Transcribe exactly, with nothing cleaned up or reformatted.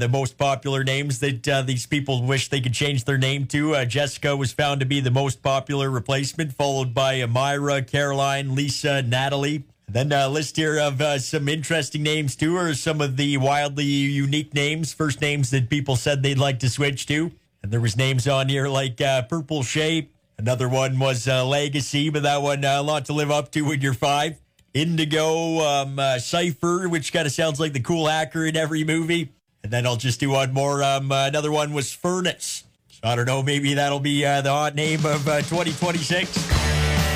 the most popular names that uh, these people wish they could change their name to. Uh, Jessica was found to be the most popular replacement, followed by uh, Myra, Caroline, Lisa, Natalie. And then a list here of uh, some interesting names, too, or some of the wildly unique names, first names that people said they'd like to switch to. And there was names on here like uh, Purple Shape. Another one was uh, Legacy, but that one uh, a lot to live up to when you're five. Indigo, um, uh, Cypher, which kind of sounds like the cool hacker in every movie. And then I'll just do one more. Um, uh, another one was Furnace. So I don't know, maybe that'll be uh, the hot name of uh, twenty twenty-six.